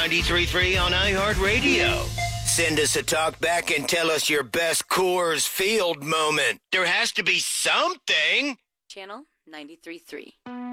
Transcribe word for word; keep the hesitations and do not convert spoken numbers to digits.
ninety-three point three on iHeartRadio. Send us a talk back and tell us your best Coors Field moment. There has to be something. Channel ninety-three point three.